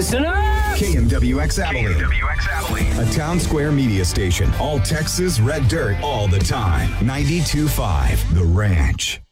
Listen up! KMWX Abilene. A town square media station. All Texas red dirt all the time. 92.5 The Ranch.